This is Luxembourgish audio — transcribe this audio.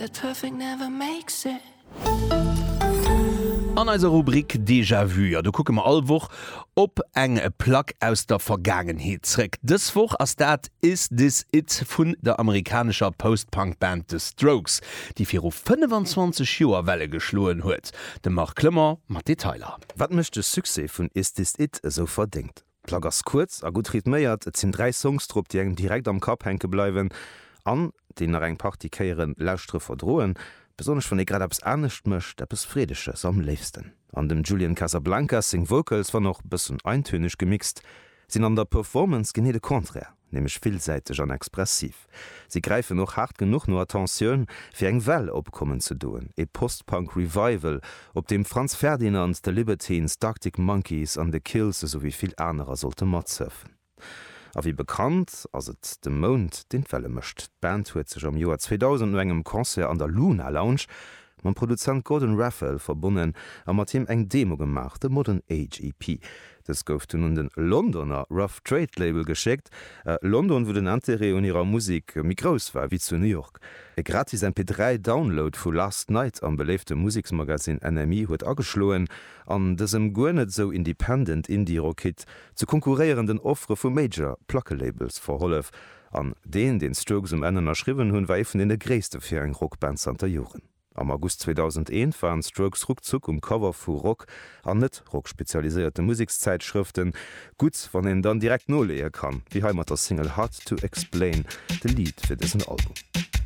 that perfect never makes it. An eiser Rubrik Déjà vu, du gucke mal allwoch op eng Plack aus der Vergangenheit zurück. Dis Woch as dat Is This It vun der amerikanischer Post-Punk-Band The Strokes, die fir 25 Joer Welle geschloen huet. De Mark Klimmer mat Detailer. Wat mischt de Suse vun Is This It so verdingt? Plaggers kurz, a gut ritméiert, et sinn 3 Songstrupp, die eng direkt am Kap henke bleiwen, an, den eng Partikeieren Lausstre verdroen, besonders wenn ich gerade abs ernst mischt, etwas Friedisches am liebsten. An dem Julian Casablancas sing Vocals war noch bisschen eintönig gemixt, sind an der Performance genede konträr, nämlich vielseitig und expressiv. Sie greifen noch hart genug nur Attention für eng Well opkommen zu doen, e Post-Punk-Revival, ob dem Franz Ferdinand, The Libertines, Arctic Monkeys an The Kills sowie viel anderer sollte mat surfen. A wie bekannt ass et dem Mond den Fälle mëcht. Band huet sech am Joar 2000 engem Konzert an der Luna Lounge man Produzent Gordon Raphael verbunden a mat team eng Demo gemacht, de Modern Age EP. Das gouf hun den Londoner Rough Trade Label geschickt. London wo den Antere un ihrer Musik Mikros war wie zu New York. E gratis MP3-Download vu Last Night am beleefte Musiksmagasin NME huet ageschloen, an dessem gonet so independent Indie-Rockit zu konkurrierenden Offre vu Major Plackelabels verhollef, an den Strokes Enden erschriwen hunn weifen in de gréste fir eng Rockband Santa Joren. Am August 2001 waren Strokes Ruckzuck Cover vu Rock an net rockspezialisierte Musikzeitschriften, gut wann en dann direkt no leer kann, wie heimat der Single Hard to Explain, de Lied fir dessen Album.